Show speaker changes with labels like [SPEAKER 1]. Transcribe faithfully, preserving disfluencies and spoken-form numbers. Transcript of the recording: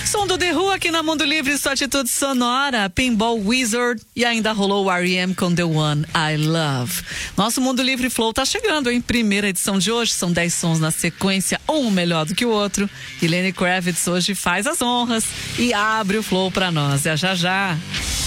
[SPEAKER 1] Som do The Who aqui na Mundo Livre, sua atitude sonora, Pinball Wizard e ainda rolou o R E M com The One I Love. Nosso Mundo Livre Flow tá chegando, em primeira edição de hoje, são dez sons na sequência, um melhor do que o outro. E Lenny Kravitz hoje faz as honras e abre o flow pra nós. É já já.